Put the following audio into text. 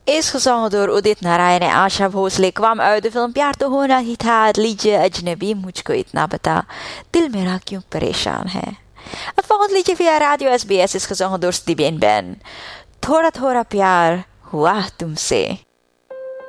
is gezongen door Udit Narayan en Asha Bhosle, kwam uit de film Pyar To Hona Hi Tha, het liedje Ajnabi Mujhko Itna Bata, Dil Mera Kyun Pareshan Hai. Het volgende liedje via Radio SBS is gezongen door Stevie en Ben. Thora Thora Pyar Hua Tumse.